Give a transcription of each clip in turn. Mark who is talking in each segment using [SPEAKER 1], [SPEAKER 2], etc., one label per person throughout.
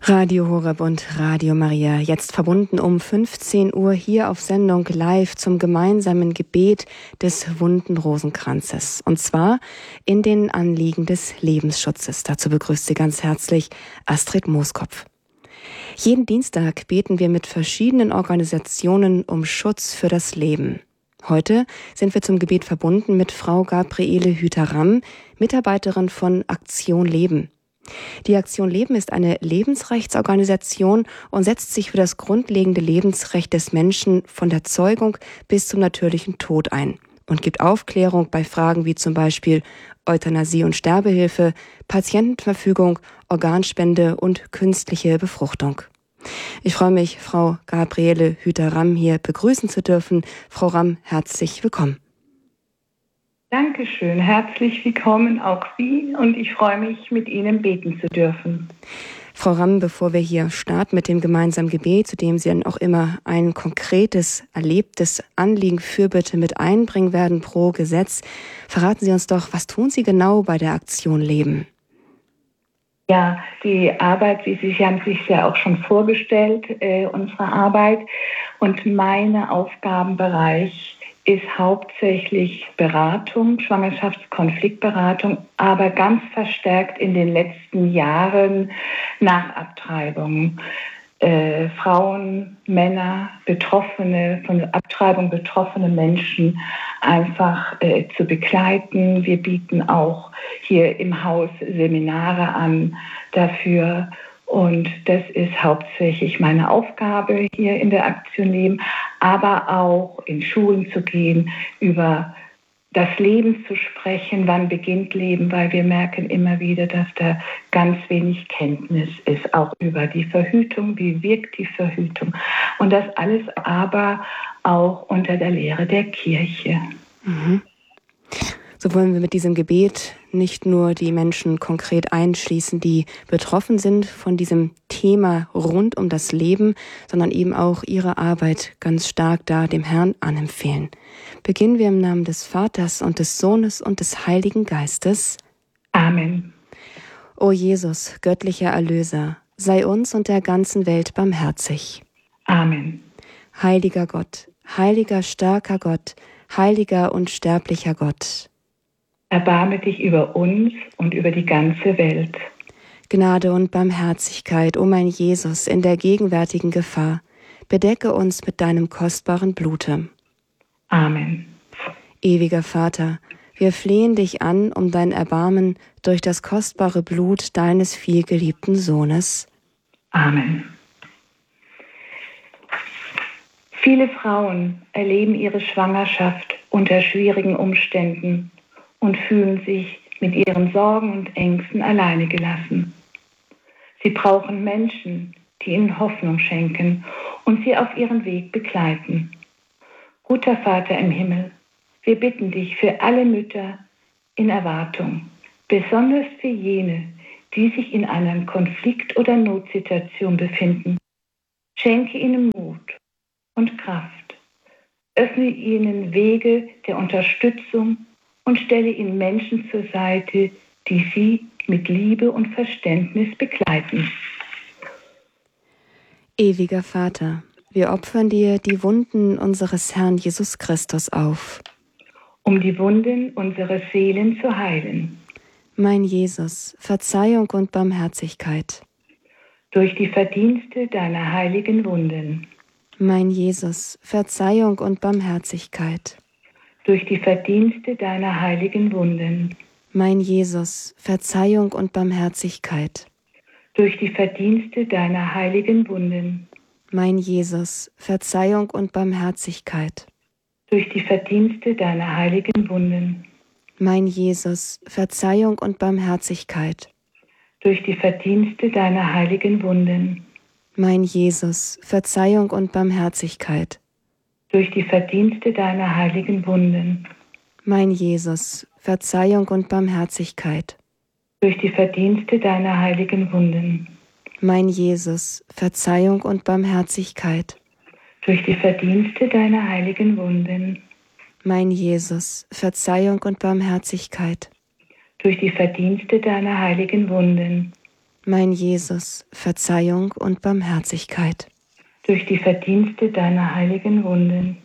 [SPEAKER 1] Radio Horeb und Radio Maria, jetzt verbunden um 15 Uhr hier auf Sendung live zum gemeinsamen Gebet des wunden Rosenkranzes. Und zwar in den Anliegen des Lebensschutzes. Dazu begrüßt Sie ganz herzlich Astrid Mooskopf. Jeden Dienstag beten wir mit verschiedenen Organisationen um Schutz für das Leben. Heute sind wir zum Gebet verbunden mit Frau Gabriele Hüter-Ramm, Mitarbeiterin von Aktion Leben. Die Aktion Leben ist eine Lebensrechtsorganisation und setzt sich für das grundlegende Lebensrecht des Menschen von der Zeugung bis zum natürlichen Tod ein und gibt Aufklärung bei Fragen wie zum Beispiel Euthanasie und Sterbehilfe, Patientenverfügung, Organspende und künstliche Befruchtung. Ich freue mich, Frau Gabriele Hüter-Ramm hier begrüßen zu dürfen. Frau Ramm, herzlich willkommen.
[SPEAKER 2] Dankeschön, herzlich willkommen auch Sie und ich freue mich, mit Ihnen beten zu dürfen.
[SPEAKER 1] Frau Ramm, bevor wir hier starten mit dem gemeinsamen Gebet, zu dem Sie dann auch immer ein konkretes, erlebtes Anliegen, Fürbitte mit einbringen werden pro Gesetz, verraten Sie uns doch, was tun Sie genau bei der Aktion Leben?
[SPEAKER 2] Ja, die Arbeit, Sie haben sich ja auch schon vorgestellt, unsere Arbeit und mein Aufgabenbereich ist hauptsächlich Beratung, Schwangerschaftskonfliktberatung, aber ganz verstärkt in den letzten Jahren nach Abtreibung. Frauen, Männer, Betroffene, von Abtreibung betroffene Menschen einfach zu begleiten. Wir bieten auch hier im Haus Seminare an dafür. Und das ist hauptsächlich meine Aufgabe hier in der Aktion Leben, aber auch in Schulen zu gehen, über das Leben zu sprechen, wann beginnt Leben, weil wir merken immer wieder, dass da ganz wenig Kenntnis ist, auch über die Verhütung, wie wirkt die Verhütung. Und das alles aber auch unter der Lehre der Kirche.
[SPEAKER 1] Mhm. So wollen wir mit diesem Gebet nicht nur die Menschen konkret einschließen, die betroffen sind von diesem Thema rund um das Leben, sondern eben auch ihre Arbeit ganz stark da dem Herrn anempfehlen. Beginnen wir im Namen des Vaters und des Sohnes und des Heiligen Geistes.
[SPEAKER 2] Amen.
[SPEAKER 1] O Jesus, göttlicher Erlöser, sei uns und der ganzen Welt barmherzig.
[SPEAKER 2] Amen.
[SPEAKER 1] Heiliger Gott, heiliger, starker Gott, heiliger und sterblicher Gott,
[SPEAKER 2] erbarme dich über uns und über die ganze Welt.
[SPEAKER 1] Gnade und Barmherzigkeit, o mein Jesus, in der gegenwärtigen Gefahr, bedecke uns mit deinem kostbaren Blute.
[SPEAKER 2] Amen.
[SPEAKER 1] Ewiger Vater, wir flehen dich an um dein Erbarmen durch das kostbare Blut deines vielgeliebten Sohnes.
[SPEAKER 2] Amen. Viele Frauen erleben ihre Schwangerschaft unter schwierigen Umständen und fühlen sich mit ihren Sorgen und Ängsten alleine gelassen. Sie brauchen Menschen, die ihnen Hoffnung schenken und sie auf ihren Weg begleiten. Guter Vater im Himmel, wir bitten dich für alle Mütter in Erwartung, besonders für jene, die sich in einer Konflikt- oder Notsituation befinden. Schenke ihnen Mut und Kraft. Öffne ihnen Wege der Unterstützung und stelle ihnen Menschen zur Seite, die sie mit Liebe und Verständnis begleiten.
[SPEAKER 1] Ewiger Vater, wir opfern dir die Wunden unseres Herrn Jesus Christus auf,
[SPEAKER 2] um die Wunden unserer Seelen zu heilen.
[SPEAKER 1] Mein Jesus, Verzeihung und Barmherzigkeit.
[SPEAKER 2] Durch die Verdienste deiner heiligen Wunden.
[SPEAKER 1] Mein Jesus, Verzeihung und Barmherzigkeit.
[SPEAKER 2] Durch die Verdienste deiner heiligen Wunden.
[SPEAKER 1] Mein Jesus, Verzeihung und Barmherzigkeit.
[SPEAKER 2] Durch die Verdienste deiner heiligen Wunden.
[SPEAKER 1] Mein Jesus, Verzeihung und Barmherzigkeit.
[SPEAKER 2] Durch die Verdienste deiner heiligen Wunden.
[SPEAKER 1] Mein Jesus, Verzeihung und Barmherzigkeit.
[SPEAKER 2] Durch die Verdienste deiner heiligen Wunden.
[SPEAKER 1] Mein Jesus, Verzeihung und Barmherzigkeit.
[SPEAKER 2] Durch die Verdienste deiner heiligen Wunden.
[SPEAKER 1] Mein Jesus, Verzeihung und Barmherzigkeit.
[SPEAKER 2] Durch die Verdienste deiner heiligen Wunden.
[SPEAKER 1] Mein Jesus, Verzeihung und Barmherzigkeit.
[SPEAKER 2] Durch die Verdienste deiner heiligen Wunden.
[SPEAKER 1] Mein Jesus, Verzeihung und Barmherzigkeit.
[SPEAKER 2] Durch die Verdienste deiner heiligen Wunden.
[SPEAKER 1] Mein Jesus, Verzeihung und Barmherzigkeit.
[SPEAKER 2] Durch die Verdienste deiner heiligen Wunden.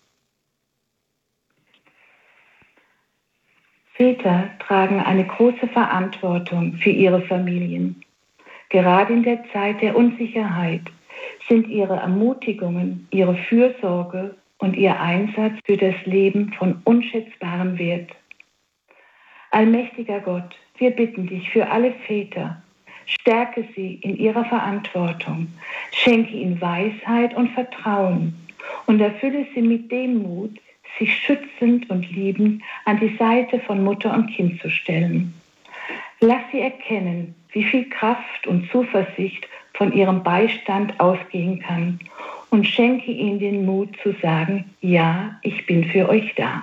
[SPEAKER 2] Väter tragen eine große Verantwortung für ihre Familien. Gerade in der Zeit der Unsicherheit sind ihre Ermutigungen, ihre Fürsorge und ihr Einsatz für das Leben von unschätzbarem Wert. Allmächtiger Gott, wir bitten dich für alle Väter, stärke sie in ihrer Verantwortung, schenke ihnen Weisheit und Vertrauen und erfülle sie mit dem Mut, sich schützend und liebend an die Seite von Mutter und Kind zu stellen. Lass sie erkennen, wie viel Kraft und Zuversicht von ihrem Beistand ausgehen kann und schenke ihnen den Mut zu sagen, ja, ich bin für euch da.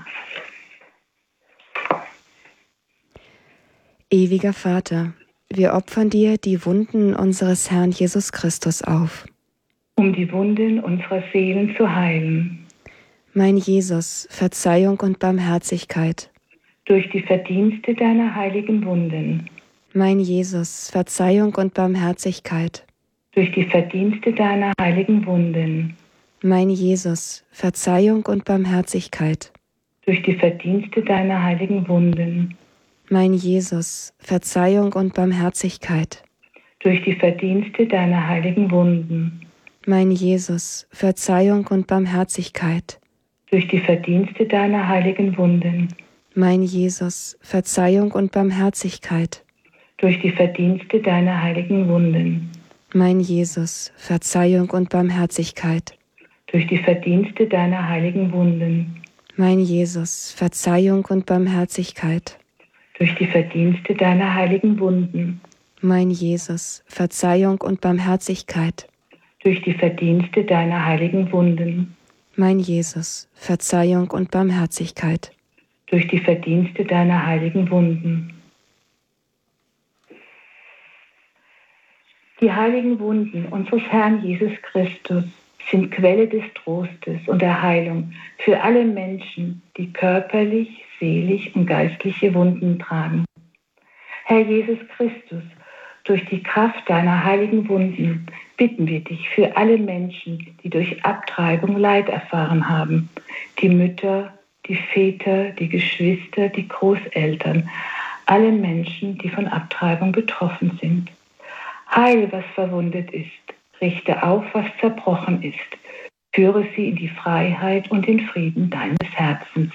[SPEAKER 1] Ewiger Vater, wir opfern dir die Wunden unseres Herrn Jesus Christus auf,
[SPEAKER 2] um die Wunden unserer Seelen zu heilen.
[SPEAKER 1] Mein Jesus, Verzeihung und Barmherzigkeit.
[SPEAKER 2] Durch die Verdienste deiner heiligen Wunden.
[SPEAKER 1] Mein Jesus, Verzeihung und Barmherzigkeit.
[SPEAKER 2] Durch die Verdienste deiner heiligen Wunden.
[SPEAKER 1] Mein Jesus, Verzeihung und Barmherzigkeit.
[SPEAKER 2] Durch die Verdienste deiner heiligen Wunden.
[SPEAKER 1] Mein Jesus, Verzeihung und Barmherzigkeit.
[SPEAKER 2] Durch die Verdienste deiner heiligen Wunden.
[SPEAKER 1] Mein Jesus, Verzeihung und Barmherzigkeit.
[SPEAKER 2] Durch die Verdienste deiner heiligen Wunden.
[SPEAKER 1] Mein Jesus, Verzeihung und Barmherzigkeit.
[SPEAKER 2] Durch die Verdienste deiner heiligen Wunden.
[SPEAKER 1] Mein Jesus, Verzeihung und Barmherzigkeit.
[SPEAKER 2] Durch die Verdienste deiner heiligen Wunden.
[SPEAKER 1] Mein Jesus, Verzeihung und Barmherzigkeit.
[SPEAKER 2] Durch die Verdienste deiner heiligen Wunden.
[SPEAKER 1] Mein Jesus, Verzeihung und Barmherzigkeit.
[SPEAKER 2] Durch die Verdienste deiner heiligen Wunden.
[SPEAKER 1] Mein Jesus, Verzeihung und Barmherzigkeit.
[SPEAKER 2] Durch die Verdienste deiner heiligen Wunden. Die heiligen Wunden unseres Herrn Jesus Christus sind Quelle des Trostes und der Heilung für alle Menschen, die körperlich, seelisch und geistliche Wunden tragen. Herr Jesus Christus, durch die Kraft deiner heiligen Wunden bitten wir dich für alle Menschen, die durch Abtreibung Leid erfahren haben, die Mütter, die Väter, die Geschwister, die Großeltern, alle Menschen, die von Abtreibung betroffen sind. Heile, was verwundet ist, richte auf, was zerbrochen ist, führe sie in die Freiheit und den Frieden deines Herzens.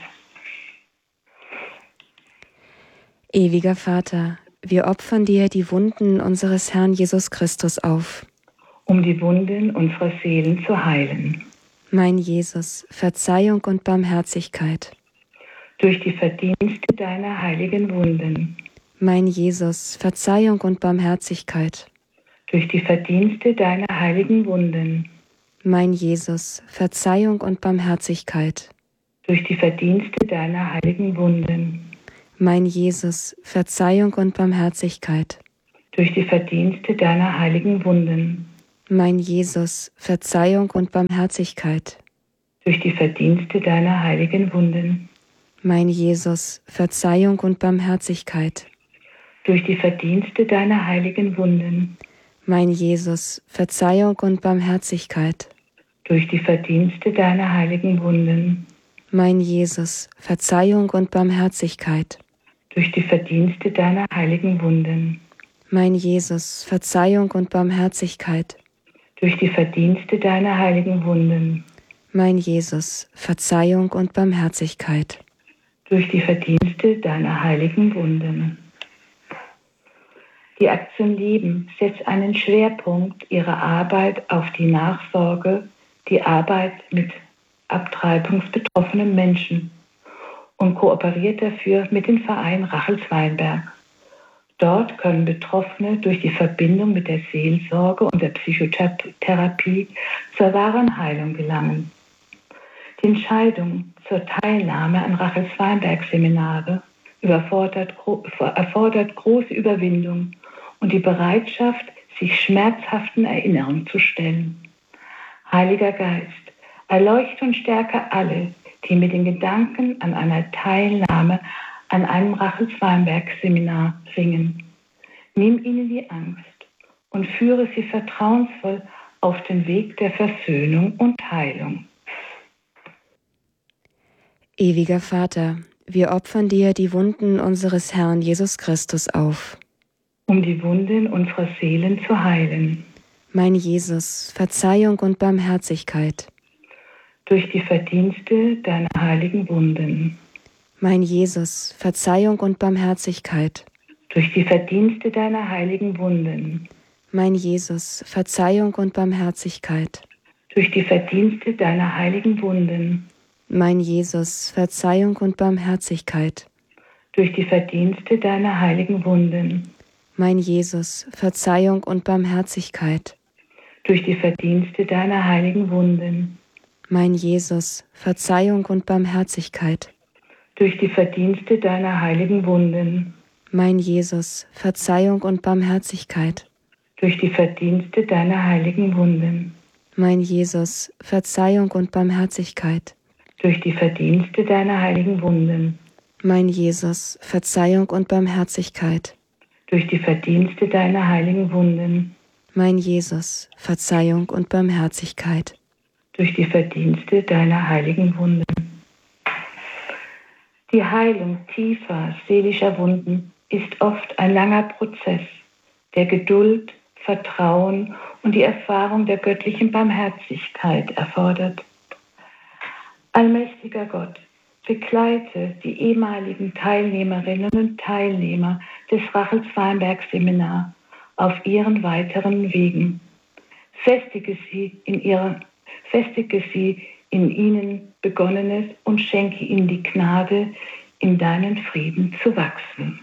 [SPEAKER 1] Ewiger Vater, wir opfern dir die Wunden unseres Herrn Jesus Christus auf,
[SPEAKER 2] um die Wunden unserer Seelen zu heilen.
[SPEAKER 1] Mein Jesus, Verzeihung und Barmherzigkeit.
[SPEAKER 2] Durch die Verdienste deiner heiligen Wunden.
[SPEAKER 1] Mein Jesus, Verzeihung und Barmherzigkeit.
[SPEAKER 2] Durch die Verdienste deiner heiligen Wunden.
[SPEAKER 1] Mein Jesus, Verzeihung und Barmherzigkeit.
[SPEAKER 2] Durch die Verdienste deiner heiligen Wunden.
[SPEAKER 1] Mein Jesus, Verzeihung und Barmherzigkeit.
[SPEAKER 2] Durch die Verdienste deiner heiligen Wunden.
[SPEAKER 1] Mein Jesus, Verzeihung und Barmherzigkeit.
[SPEAKER 2] Durch die Verdienste deiner heiligen Wunden.
[SPEAKER 1] Mein Jesus, Verzeihung und Barmherzigkeit.
[SPEAKER 2] Durch die Verdienste deiner heiligen Wunden.
[SPEAKER 1] Mein Jesus, Verzeihung und Barmherzigkeit.
[SPEAKER 2] Durch die Verdienste deiner heiligen Wunden.
[SPEAKER 1] Mein Jesus, Verzeihung und Barmherzigkeit.
[SPEAKER 2] Durch die Verdienste deiner heiligen Wunden.
[SPEAKER 1] Mein Jesus, Verzeihung und Barmherzigkeit.
[SPEAKER 2] Durch die Verdienste deiner heiligen Wunden.
[SPEAKER 1] Mein Jesus, Verzeihung und Barmherzigkeit.
[SPEAKER 2] Durch die Verdienste deiner heiligen Wunden. Die Aktion Leben setzt einen Schwerpunkt ihrer Arbeit auf die Nachsorge, die Arbeit mit abtreibungsbetroffenen Menschen und kooperiert dafür mit dem Verein Rachels Weinberg. Dort können Betroffene durch die Verbindung mit der Seelsorge und der Psychotherapie zur wahren Heilung gelangen. Die Entscheidung zur Teilnahme an Rachels Weinberg-Seminare erfordert große Überwindung und die Bereitschaft, sich schmerzhaften Erinnerungen zu stellen. Heiliger Geist, erleuchte und stärke alle, die mit den Gedanken an einer Teilnahme an einem Rachels Weinberg-Seminar ringen. Nimm ihnen die Angst und führe sie vertrauensvoll auf den Weg der Versöhnung und Heilung.
[SPEAKER 1] Ewiger Vater, wir opfern dir die Wunden unseres Herrn Jesus Christus auf,
[SPEAKER 2] um die Wunden unserer Seelen zu heilen.
[SPEAKER 1] Mein Jesus, Verzeihung und Barmherzigkeit.
[SPEAKER 2] Durch die Verdienste deiner heiligen Wunden.
[SPEAKER 1] Mein Jesus, Verzeihung und Barmherzigkeit.
[SPEAKER 2] Durch die Verdienste deiner heiligen Wunden.
[SPEAKER 1] Mein Jesus, Verzeihung und Barmherzigkeit.
[SPEAKER 2] Durch die Verdienste deiner heiligen Wunden.
[SPEAKER 1] Mein Jesus, Verzeihung und Barmherzigkeit.
[SPEAKER 2] Durch die Verdienste deiner heiligen Wunden.
[SPEAKER 1] Mein Jesus, Verzeihung und Barmherzigkeit.
[SPEAKER 2] Durch die Verdienste deiner heiligen Wunden.
[SPEAKER 1] Mein Jesus, Verzeihung und Barmherzigkeit.
[SPEAKER 2] Durch die Verdienste deiner heiligen Wunden.
[SPEAKER 1] Mein Jesus, Verzeihung und Barmherzigkeit.
[SPEAKER 2] Durch die Verdienste deiner heiligen Wunden.
[SPEAKER 1] Mein Jesus, Verzeihung und Barmherzigkeit.
[SPEAKER 2] Durch die Verdienste deiner heiligen Wunden.
[SPEAKER 1] Mein Jesus, Verzeihung und Barmherzigkeit.
[SPEAKER 2] Durch die Verdienste deiner heiligen Wunden.
[SPEAKER 1] Mein Jesus, Verzeihung und Barmherzigkeit.
[SPEAKER 2] Durch die Verdienste deiner heiligen Wunden. Die Heilung tiefer seelischer Wunden ist oft ein langer Prozess, der Geduld, Vertrauen und die Erfahrung der göttlichen Barmherzigkeit erfordert. Allmächtiger Gott, begleite die ehemaligen Teilnehmerinnen und Teilnehmer des Rachels-Weinberg-Seminar auf ihren weiteren Wegen. Festige sie in ihnen Begonnenes und schenke ihnen die Gnade, in deinen Frieden zu wachsen.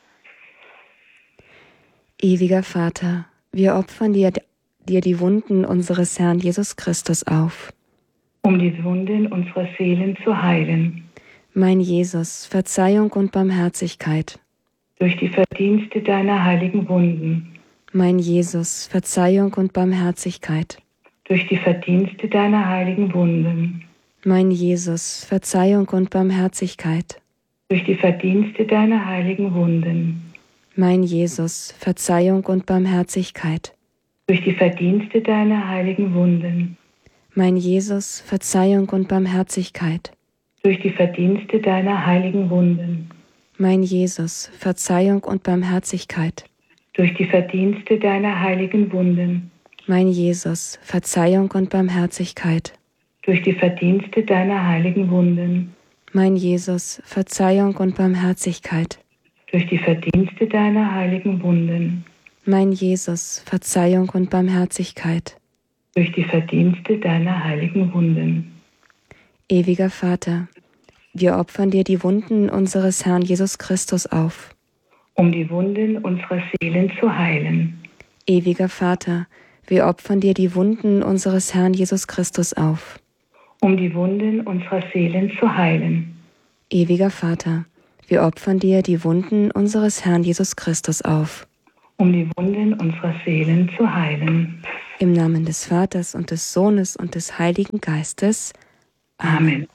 [SPEAKER 1] Ewiger Vater, wir opfern dir die Wunden unseres Herrn Jesus Christus auf,
[SPEAKER 2] um die Wunden unserer Seelen zu heilen.
[SPEAKER 1] Mein Jesus, Verzeihung und Barmherzigkeit.
[SPEAKER 2] Durch die Verdienste deiner heiligen Wunden.
[SPEAKER 1] Mein Jesus, Verzeihung und Barmherzigkeit.
[SPEAKER 2] Durch die Verdienste deiner heiligen Wunden.
[SPEAKER 1] Mein Jesus, Verzeihung und Barmherzigkeit.
[SPEAKER 2] Durch die Verdienste deiner heiligen Wunden.
[SPEAKER 1] Mein Jesus, Verzeihung und Barmherzigkeit.
[SPEAKER 2] Durch die Verdienste deiner heiligen Wunden.
[SPEAKER 1] Mein Jesus, Verzeihung und Barmherzigkeit.
[SPEAKER 2] Durch die Verdienste deiner heiligen Wunden.
[SPEAKER 1] Mein Jesus, Verzeihung und Barmherzigkeit.
[SPEAKER 2] Durch die Verdienste deiner heiligen Wunden.
[SPEAKER 1] Mein Jesus, Verzeihung und Barmherzigkeit.
[SPEAKER 2] Durch die Verdienste deiner heiligen Wunden.
[SPEAKER 1] Mein Jesus, Verzeihung und Barmherzigkeit.
[SPEAKER 2] Durch die Verdienste deiner heiligen Wunden.
[SPEAKER 1] Mein Jesus, Verzeihung und Barmherzigkeit.
[SPEAKER 2] Durch die Verdienste deiner heiligen Wunden.
[SPEAKER 1] Ewiger Vater, wir opfern dir die Wunden unseres Herrn Jesus Christus auf,
[SPEAKER 2] um die Wunden unserer Seelen zu heilen.
[SPEAKER 1] Ewiger Vater, wir opfern dir die Wunden unseres Herrn Jesus Christus auf,
[SPEAKER 2] um die Wunden unserer Seelen zu heilen.
[SPEAKER 1] Ewiger Vater, wir opfern dir die Wunden unseres Herrn Jesus Christus auf,
[SPEAKER 2] um die Wunden unserer Seelen zu heilen.
[SPEAKER 1] Im Namen des Vaters und des Sohnes und des Heiligen Geistes.
[SPEAKER 2] Amen.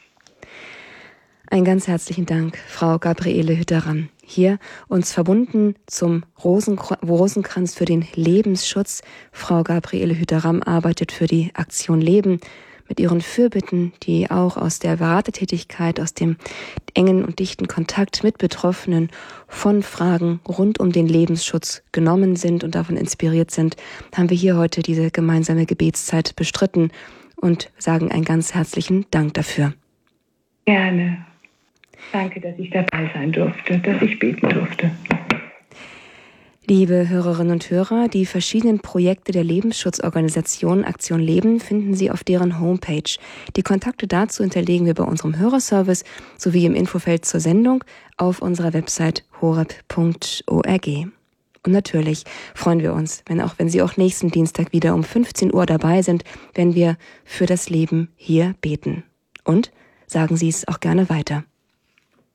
[SPEAKER 1] Ein ganz herzlichen Dank, Frau Gabriele Hütteram. Hier uns verbunden zum Rosenkranz für den Lebensschutz. Frau Gabriele Hütteram arbeitet für die Aktion Leben mit ihren Fürbitten, die auch aus der Beratertätigkeit, aus dem engen und dichten Kontakt mit Betroffenen von Fragen rund um den Lebensschutz genommen sind und davon inspiriert sind, haben wir hier heute diese gemeinsame Gebetszeit bestritten und sagen einen ganz herzlichen Dank dafür.
[SPEAKER 2] Gerne. Danke, dass ich dabei sein durfte, dass ich beten durfte.
[SPEAKER 1] Liebe Hörerinnen und Hörer, die verschiedenen Projekte der Lebensschutzorganisation Aktion Leben finden Sie auf deren Homepage. Die Kontakte dazu hinterlegen wir bei unserem Hörerservice sowie im Infofeld zur Sendung auf unserer Website horeb.org. Und natürlich freuen wir uns, wenn Sie auch nächsten Dienstag wieder um 15 Uhr dabei sind, wenn wir für das Leben hier beten. Und sagen Sie es auch gerne weiter.